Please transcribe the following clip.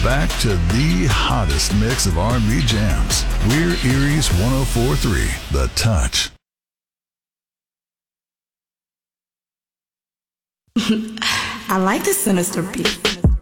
back to the hottest mix of R&B jams. We're Erie's 104.3, The Touch. I like the sinister beat.